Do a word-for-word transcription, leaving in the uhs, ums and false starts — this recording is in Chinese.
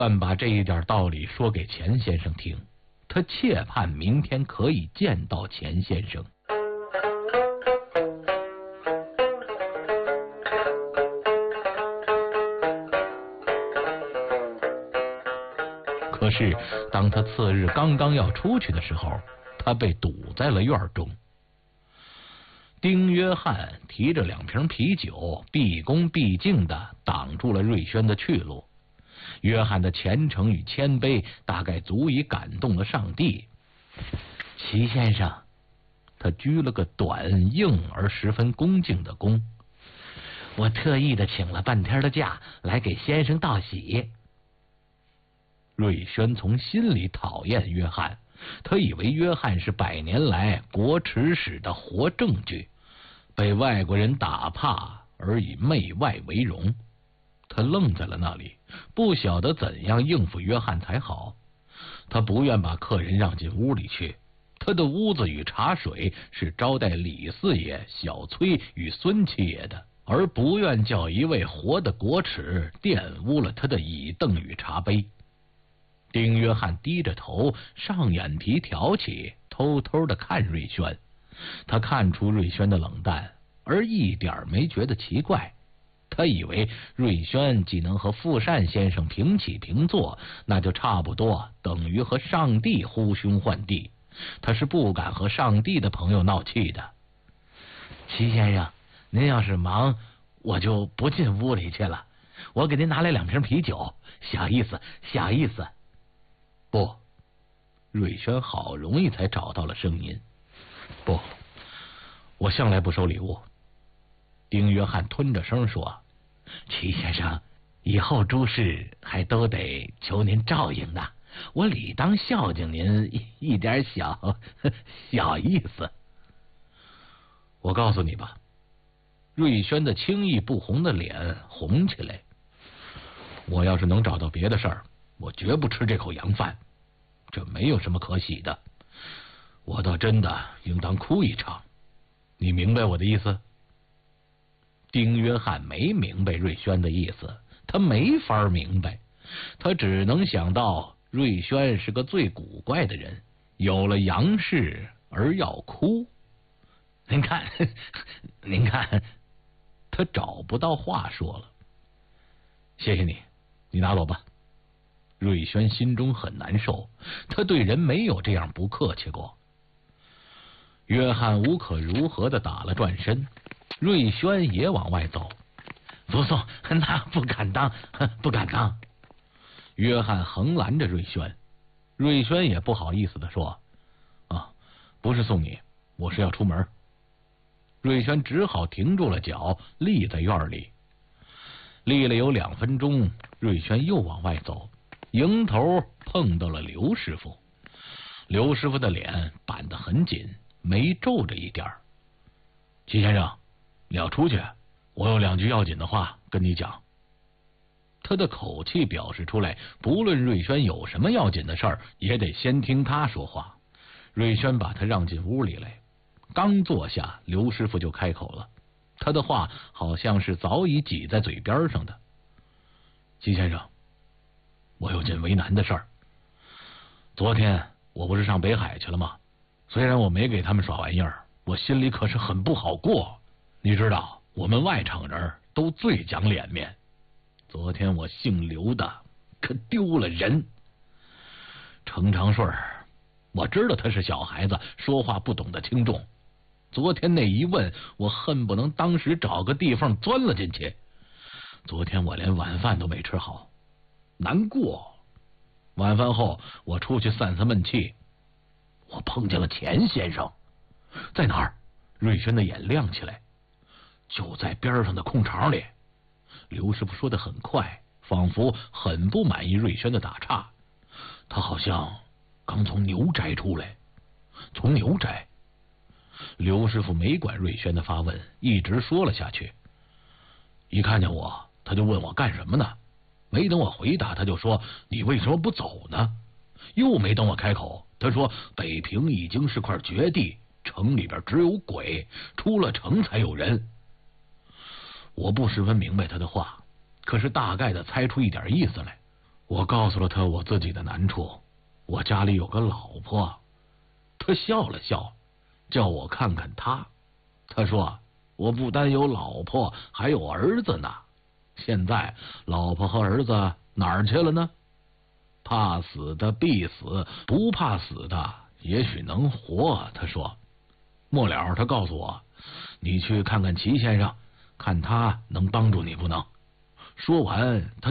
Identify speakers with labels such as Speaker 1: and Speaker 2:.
Speaker 1: 但把这一点道理说给钱先生听，他切盼明天可以见到钱先生。可是当他次日刚刚要出去的时候，他被堵在了院中。丁约翰提着两瓶啤酒，毕恭毕敬地挡住了瑞轩的去路。约翰的虔诚与谦卑大概足以感动了上帝。齐先生，他鞠了个短硬而十分恭敬的躬，我特意的请了半天的假来给先生道喜。瑞轩从心里讨厌约翰，他以为约翰是百年来国耻史的活证据，被外国人打怕而以媚外为荣。他愣在了那里，不晓得怎样应付约翰才好。他不愿把客人让进屋里去，他的屋子与茶水是招待李四爷、小崔与孙七爷的，而不愿叫一位活的国耻玷污了他的椅凳与茶杯。丁约翰低着头，上眼皮挑起，偷偷地看瑞轩。他看出瑞轩的冷淡，而一点没觉得奇怪。他以为瑞轩既能和富善先生平起平坐，那就差不多等于和上帝呼兄唤弟。他是不敢和上帝的朋友闹气的。齐先生，您要是忙，我就不进屋里去了。我给您拿来两瓶啤酒，小意思，小意思。不，瑞轩好容易才找到了声音。不，我向来不收礼物。丁约翰吞着声说：齐先生，以后诸事还都得求您照应呢，我理当孝敬您一一点小小意思。我告诉你吧。瑞轩的轻易不红的脸红起来。我要是能找到别的事儿，我绝不吃这口洋饭，这没有什么可喜的。我倒真的应当哭一场，你明白我的意思？丁约翰没明白瑞轩的意思，他没法明白，他只能想到瑞轩是个最古怪的人，有了洋事而要哭。您看，您看，他找不到话说了。谢谢你，你拿走吧。瑞轩心中很难受，他对人没有这样不客气过。约翰无可如何地打了转身，瑞轩也往外走。不送，那不敢当，不敢当。约翰横拦着瑞轩，瑞轩也不好意思地说：啊，不是送你，我是要出门。瑞轩只好停住了脚，立在院里。立了有两分钟，瑞轩又往外走，迎头碰到了刘师傅。刘师傅的脸板得很紧，眉皱着一点儿。齐先生，你要出去，我有两句要紧的话跟你讲。他的口气表示出来，不论瑞轩有什么要紧的事儿，也得先听他说话。瑞轩把他让进屋里来，刚坐下，刘师傅就开口了。他的话好像是早已挤在嘴边上的。齐先生，我有件为难的事儿。昨天我不是上北海去了吗？虽然我没给他们耍玩意儿，我心里可是很不好过。你知道，我们外厂人都最讲脸面。昨天我姓刘的可丢了人。程长顺，我知道他是小孩子，说话不懂得轻重。昨天那一问，我恨不能当时找个地方钻了进去。昨天我连晚饭都没吃好，难过。晚饭后我出去散散闷气，我碰见了钱先生。在哪儿？瑞轩的眼亮起来。就在边上的空场里。刘师傅说得很快，仿佛很不满意瑞轩的打岔。他好像刚从牛宅出来。从牛宅？刘师傅没管瑞轩的发问，一直说了下去。一看见我，他就问我干什么呢？没等我回答，他就说：你为什么不走呢？又没等我开口，他说：北平已经是块绝地，城里边只有鬼，出了城才有人。我不十分明白他的话，可是大概的猜出一点意思来。 我告诉了他我自己的难处，我家里有个老婆。他笑了笑，叫我看看他。他说我不但有老婆，还有儿子呢。现在老婆和儿子哪儿去了呢？怕死的必死，不怕死的也许能活。他说，末了他告诉我，你去看看齐先生，看他能帮助你不能。说完他